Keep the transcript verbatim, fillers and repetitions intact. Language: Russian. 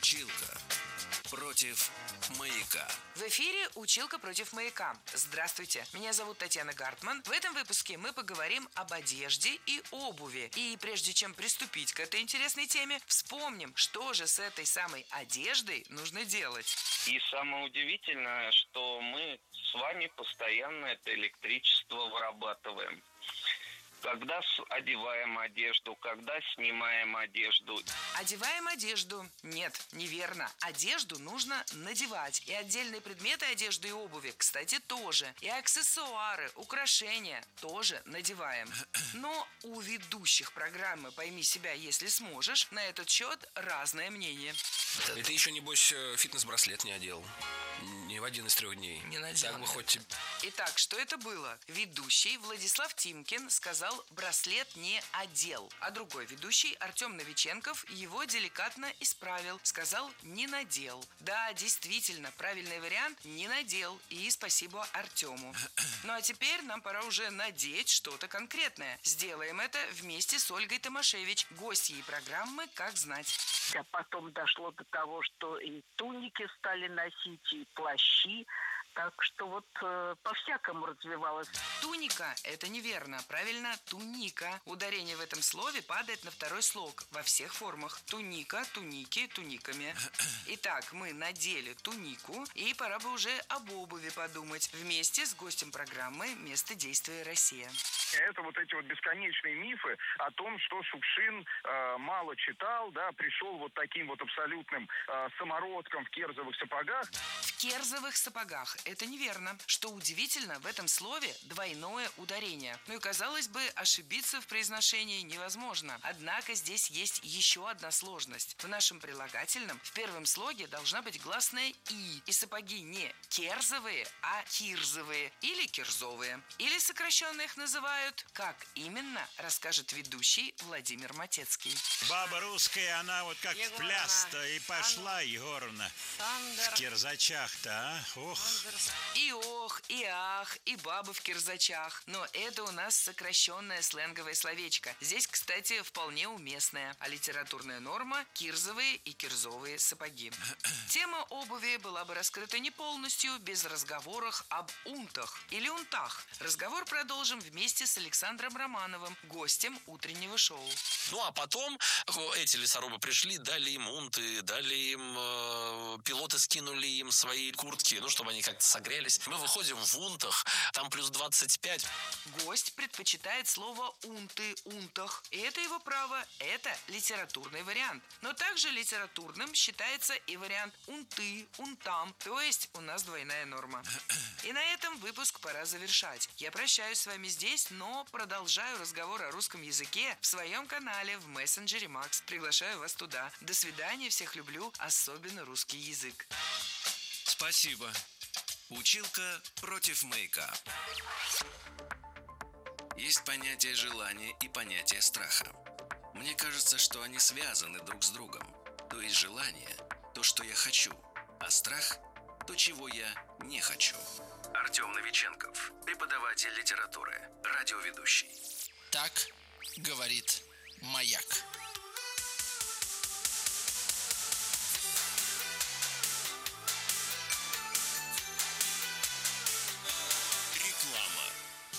Училка против маяка. В эфире «Училка против маяка». Здравствуйте, меня зовут Татьяна Гартман. В этом выпуске мы поговорим об одежде и обуви. И прежде чем приступить к этой интересной теме, вспомним, что же с этой самой одеждой нужно делать. И самое удивительное, что мы с вами постоянно это электричество вырабатываем. Когда одеваем одежду, когда снимаем одежду. Одеваем одежду. Нет, неверно. Одежду нужно надевать. И отдельные предметы одежды и обуви, кстати, тоже. И аксессуары, украшения тоже надеваем. Но у ведущих программы «Пойми себя, если сможешь» на этот счет разное мнение. И ты еще, небось, фитнес-браслет не одел? Ни в один из трех дней. Не надел. Так бы хоть... Итак, что это было? Ведущий Владислав Тимкин сказал, браслет не одел. А другой ведущий, Артем Новиченков, его деликатно исправил. Сказал, не надел. Да, действительно, правильный вариант – не надел. И спасибо Артему. Ну а теперь нам пора уже надеть что-то конкретное. Сделаем это вместе с Ольгой Томашевич, гостьей программы «Как знать». А потом дошло до того, что и туники стали носить, и плащи. Так что вот э, по-всякому развивалось. Туника – это неверно. Правильно, туника. Ударение в этом слове падает на второй слог во всех формах. Туника, туники, туниками. Итак, мы надели тунику, и пора бы уже об обуви подумать. Вместе с гостем программы «Место действия Россия». Это вот эти вот бесконечные мифы о том, что Шукшин э, мало читал, да, пришел вот таким вот абсолютным э, самородком в керзовых сапогах. В керзовых сапогах. Это неверно. Что удивительно, в этом слове двойное ударение. Ну и, казалось бы, ошибиться в произношении невозможно. Однако здесь есть еще одна сложность. В нашем прилагательном в первом слоге должна быть гласная «и». И сапоги не керзовые, а кирзовые или кирзовые. Или сокращенно их называют. Как именно, расскажет ведущий Владимир Матецкий. Баба русская, она вот как в пляс-то и пошла, Егоровна, в кирзачах-то, а? Ох. И ох, и ах, и бабы в кирзачах. Но это у нас сокращенное сленговое словечко. Здесь, кстати, вполне уместное. А литературная норма – кирзовые и кирзовые сапоги. Тема обуви была бы раскрыта не полностью, без разговоров об унтах или унтах. Разговор продолжим вместе с Александром Романовым, гостем утреннего шоу. Ну, а потом эти лесорубы пришли, дали им унты, дали им... Э, пилоты скинули им свои куртки, ну, чтобы они как-то согрелись. Мы выходим в унтах, там плюс двадцать пять. Гость предпочитает слово «унты», «унтах». И это его право, это литературный вариант. Но также литературным считается и вариант «унты», «унтам», то есть у нас двойная норма. И на этом выпуск пора завершать. Я прощаюсь с вами здесь, но продолжаю разговор о русском языке в своем канале в мессенджере Макс. Приглашаю вас туда. До свидания, всех люблю, особенно русский язык. Спасибо. Училка против маяка. Есть понятие желания и понятие страха. Мне кажется, что они связаны друг с другом. То есть желание – то, что я хочу, а страх – то, чего я не хочу. Артем Новиченков, преподаватель литературы, радиоведущий. Так говорит маяк.